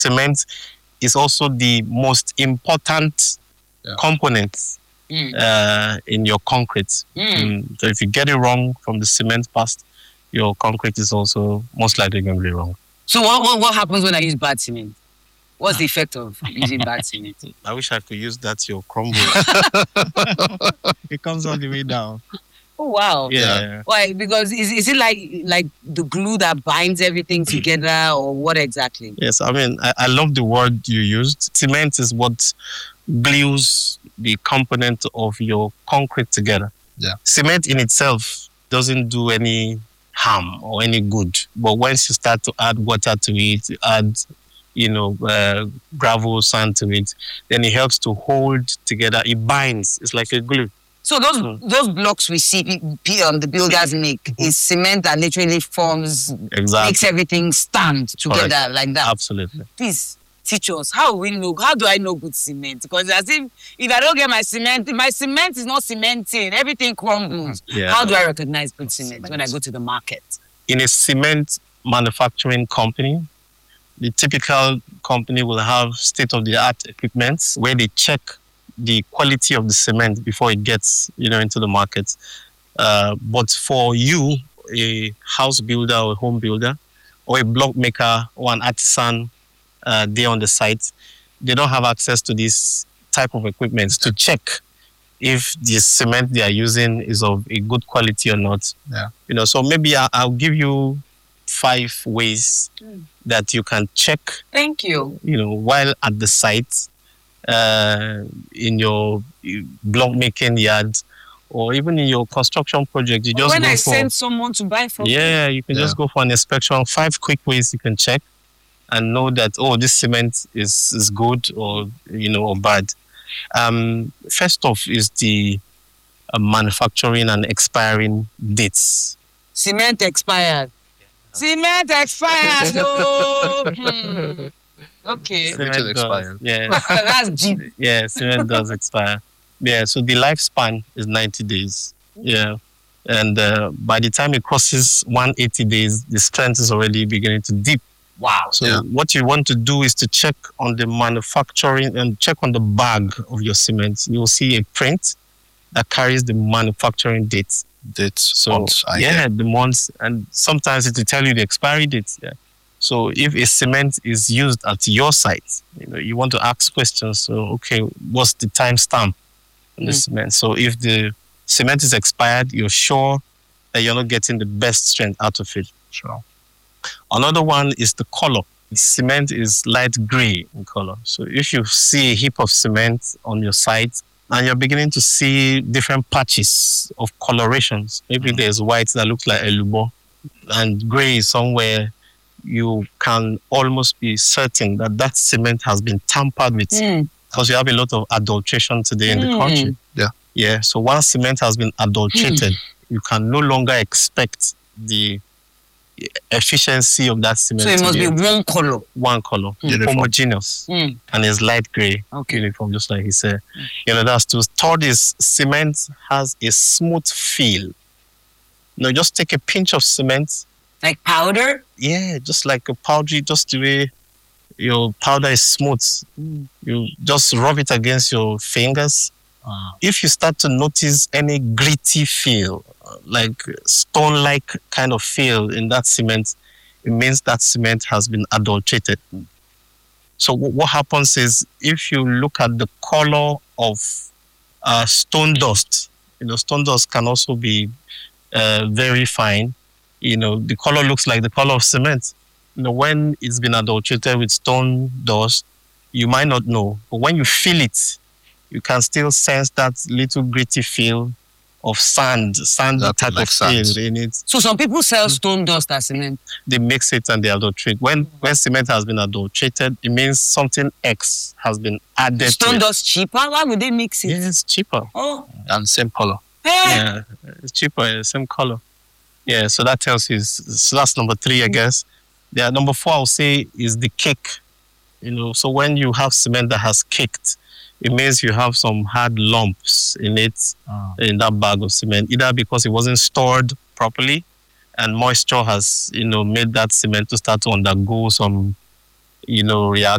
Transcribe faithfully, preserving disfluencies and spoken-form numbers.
cement is also the most important yeah. component mm. uh, in your concrete. Mm. Mm. So if you get it wrong from the cement past, your concrete is also most likely going to be wrong. So what, what, what happens when I use bad cement? What's the effect of using bad cement? I wish I could use that to your crumble. It comes all the way down. Oh, wow. Yeah. Why? Because is, is it like like the glue that binds everything together, or what exactly? Yes, I mean, I, I love the word you used. Cement is what glues the component of your concrete together. Yeah. Cement in itself doesn't do any harm or any good. But once you start to add water to it, add, you know, uh, gravel, sand to it, then it helps to hold together. It binds. It's like a glue. So those mm. those blocks we see um, the builders make mm-hmm. is cement that literally forms, exactly. makes everything stand together Correct. Like that. Absolutely. Please teach us, how we know, how do I know good cement? Because as if if I don't get my cement, my cement is not cementing, everything crumbles. Yeah. How do I recognize good cement, cement when I go to the market? In a cement manufacturing company, the typical company will have state-of-the-art equipment where they check the quality of the cement before it gets, you know, into the market. Uh, but for you, a house builder or a home builder, or a block maker or an artisan uh, there on the site, they don't have access to this type of equipment to check if the cement they are using is of a good quality or not. Yeah. You know, so maybe I'll, I'll give you five ways mm. that you can check. Thank you. You know, while at the site, uh, in your block making yard, or even in your construction project, you well, just when go I for, send someone to buy from yeah, you can yeah. just go for an inspection. Five quick ways you can check and know that, oh, this cement is is good or, you know, or bad. Um, first off is the uh, manufacturing and expiring dates. Cement expired. Cement expired. Oh, hmm. Okay. Cement does expire. Yeah. That's deep. Yeah, cement does expire. Yeah, so the lifespan is ninety days. Yeah. And uh, by the time it crosses one hundred eighty days, the strength is already beginning to dip. Wow. So yeah. what you want to do is to check on the manufacturing and check on the bag of your cement. You'll see a print that carries the manufacturing date. Dates, so, months, I yeah, get. the months, and sometimes it will tell you the expiry date. Yeah. So if a cement is used at your site, you know, you want to ask questions. So, okay, what's the time stamp on the mm. cement? So if the cement is expired, you're sure that you're not getting the best strength out of it. Sure. Another one is the color. The cement is light gray in color. So if you see a heap of cement on your site and you're beginning to see different patches of colorations, maybe mm. there's white that looks like elubo and gray is somewhere, you can almost be certain that that cement has been tampered with mm. because you have a lot of adulteration today mm. in the country. Yeah. Yeah. So once cement has been adulterated, mm. you can no longer expect the efficiency of that cement. So it must be one color. One color. Mm. Homogeneous. Mm. And it's light gray. Okay. Uniform, just like he said. Mm. You know, that's two. Third is cement has a smooth feel. You know, just take a pinch of cement. Like powder? Yeah, just like a powder, just the way your powder is smooth. Mm. You just rub it against your fingers. Wow. If you start to notice any gritty feel, like stone-like kind of feel in that cement, it means that cement has been adulterated. Mm. So w- what happens is, if you look at the color of uh, stone dust, you know, stone dust can also be uh, very fine. You know, the color looks like the color of cement. You know, when it's been adulterated with stone dust, you might not know. But when you feel it, you can still sense that little gritty feel of sand, sand that type like of sand. feel in it. So some people sell stone dust as cement. They mix it and they adulterate. When when cement has been adulterated, it means something X has been added stone to it. dust cheaper? Why would they mix it? Yeah, it's cheaper. Oh. And same color. Hey. Yeah, it's cheaper, same color. Yeah, so that tells you, so that's number three, I guess. Yeah, number four, I'll say, is the cake. You know, so when you have cement that has caked, it means you have some hard lumps in it, oh. in that bag of cement, either because it wasn't stored properly and moisture has, you know, made that cement to start to undergo some you know, react